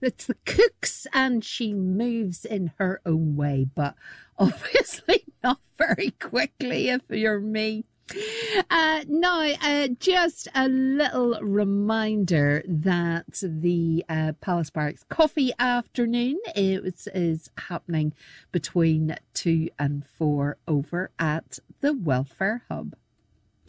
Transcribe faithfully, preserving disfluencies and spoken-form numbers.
it's the cooks, and she moves in her own way, but obviously not very quickly if you're me. Uh, now, uh, just a little reminder that the uh, Palace Barracks Coffee Afternoon is, is happening between two and four over at the Welfare Hub.